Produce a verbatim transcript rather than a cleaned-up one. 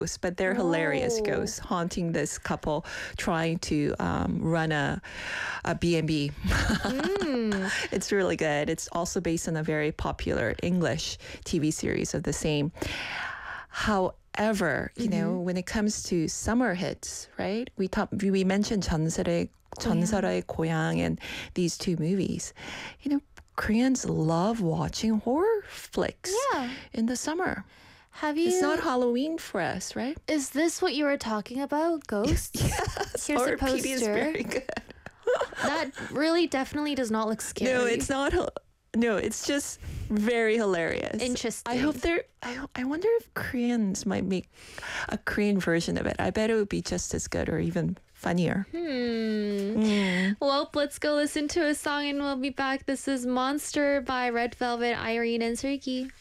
ghosts, but they're hilarious Oh. ghosts haunting this couple trying to um, run a, a B and B. Mm. It's really good. It's also based on a very popular English T V series of the same. However, you know, when it comes to summer hits, right? We talk, we mentioned 전설의 전설의 고향 and these two movies. You know, Koreans love watching horror flicks Yeah. in the summer. Have you? It's not Halloween for us, right? Is this what you were talking about? Ghosts? Yes, Here's horror a P D is poster. very good. That really definitely does not look scary. No, it's not. hil- No, it's just very hilarious. Interesting. I hope they're. I ho- I wonder if Koreans might make a Korean version of it. I bet it would be just as good or even funnier. Hmm. Well, let's go listen to a song and we'll be back. This is Monster by Red Velvet, Irene, and Sergi.